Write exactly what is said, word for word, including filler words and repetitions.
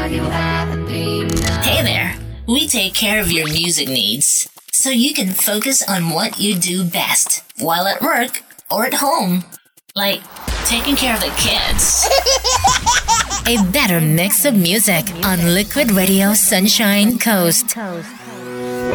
Hey there! We take care of your music needs so you can focus on what you do best while at work or at home, like taking care of the kids. A better mix of music on Liquid Radio Sunshine Coast.